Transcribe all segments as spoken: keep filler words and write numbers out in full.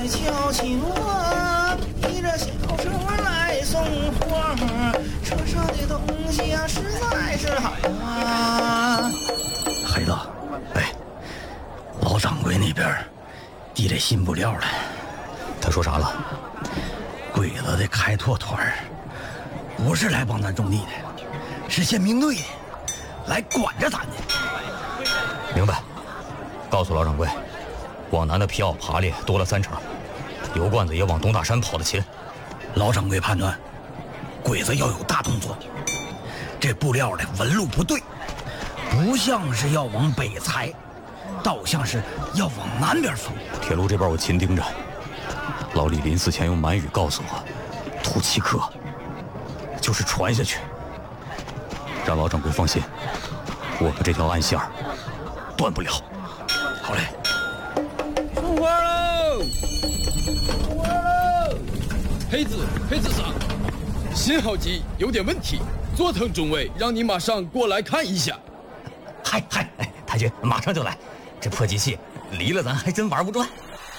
瞧起我，提着小车来送货，车上的东西啊实在是好啊。 黑子，哎，老掌柜那边递来新布料了。 他说啥了？ 鬼子的开拓团不是来帮咱种地的，是宪兵队的，来管着咱的。 明白。告诉老掌柜，往南的票爬猎多了三成，油罐子也往东大山跑得勤。 老掌柜判断，鬼子要有大动作，这布料的纹路不对，不像是要往北裁，倒像是要往南边走。 铁路这边我勤盯着。老李临死前用满语告诉我，突骑客就是传下去。让老掌柜放心，我们这条暗线断不了。 好嘞。 出发喽！出发喽！ 黑子，黑子上，信号机有点问题，佐藤中尉让你马上过来看一下。 嗨嗨，哎，太君马上就来。这破机器离了咱还真玩不转。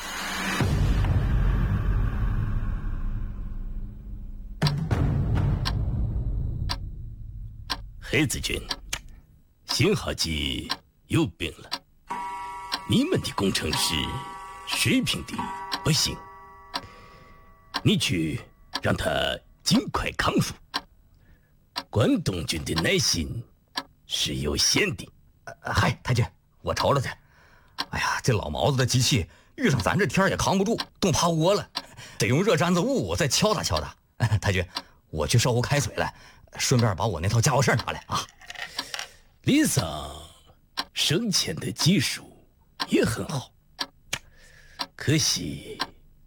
黑子军，信号机有病了。你们的工程师水平的不行，你去让他尽快康复。关东军的耐心是有限的。 呃、嗨，太君，我瞅瞅去。哎呀，这老毛子的机器遇上咱这天也扛不住，冻趴窝了，得用热毡子雾再敲打敲打。太君，我去烧壶开水来，顺便把我那套家伙事拿来啊。 李桑生前的技术也很好，可惜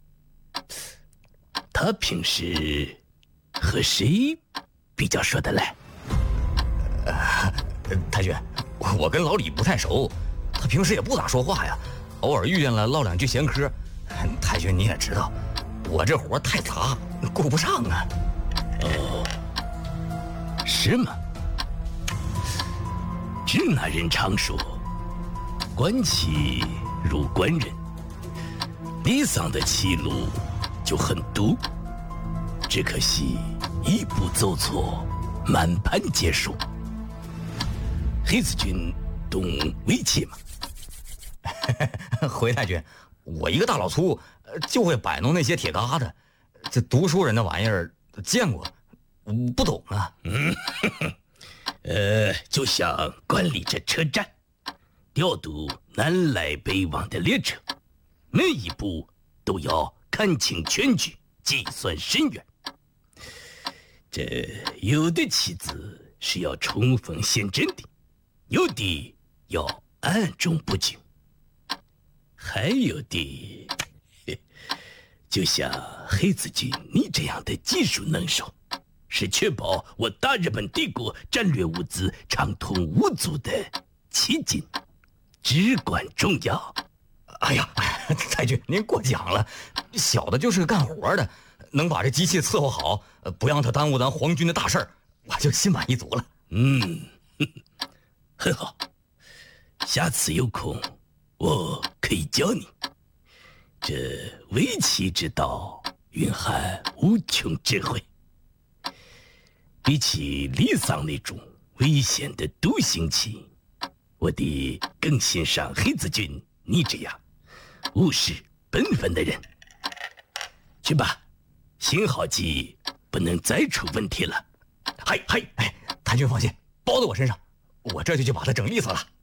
他平时和谁比较说得来？ 呃，太君，我跟老李不太熟，他平时也不咋说话呀，偶尔遇见了唠两句闲嗑。太君你也知道，我这活太杂，顾不上啊。 哦，是吗？支那人常说，官气如官人。李桑的气路就很毒，只可惜一步走错，满盘皆输。黑子军懂围棋吗？ 回太君，我一个大老粗，就会摆弄那些铁疙瘩，这读书人的玩意儿见过，不懂啊。 嗯，呃，就像管理着车站，调度南来北往的列车，每一步都要看清全局，计算深远。这有的棋子是要冲锋陷阵的，有的要暗中布局，还有的，就像黑子军你这样的技术能手，是确保我大日本帝国战略物资畅通无阻的基金，至关重要。 哎呀，太君您过奖了，小的就是个干活的，能把这机器伺候好，不让它耽误咱皇军的大事儿，我就心满意足了。 嗯，很好，下次有空我可以教你。这围棋之道蕴含无穷智慧，比起李桑那种危险的独行棋，我得更欣赏黑子军你这样务实本分的人。去吧，信号机不能再出问题了。 嗨嗨，哎，太君放心，包在我身上，我这就去把它整利索了。